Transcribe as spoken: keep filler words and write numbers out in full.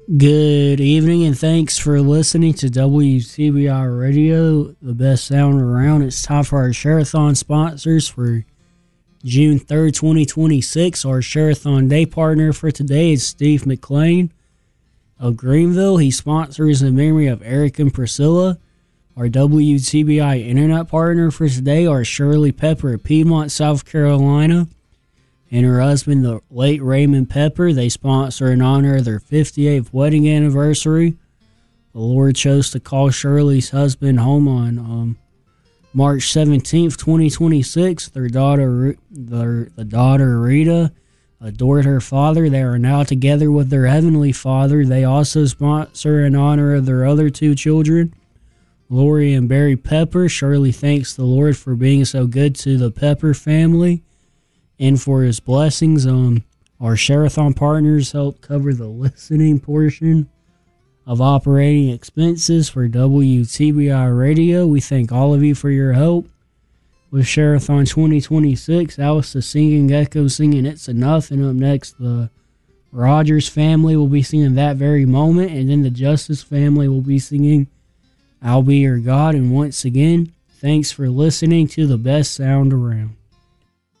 Good evening, and thanks for listening to W T B I Radio, the best sound around. It's time for our Share-a-thon sponsors for June third, twenty twenty-six. Our Share-a-thon day partner for today is Steve McLean of Greenville. He sponsors in memory of Eric and Priscilla. Our W T B I internet partner for today are Shirley Pepper of Piedmont, South Carolina, and her husband, the late Raymond Pepper. They sponsor in honor of their fifty-eighth wedding anniversary. The Lord chose to call Shirley's husband home on um, March seventeenth, twenty twenty-six. Their daughter, their, the daughter Rita, adored her father. They are now together with their heavenly Father. They also sponsor in honor of their other two children, Lori and Barry Pepper. Shirley thanks the Lord for being so good to the Pepper family and for his blessings. Um, our Share-a-thon partners help cover the listening portion of operating expenses for W T B I Radio. We thank all of you for your help with Share-a-thon twenty twenty-six. Alice the Singing Echo singing It's Enough, and up next the Rogers family will be singing That Very Moment, and then the Justice family will be singing I'll Be Your God. And once again, thanks for listening to the best sound around.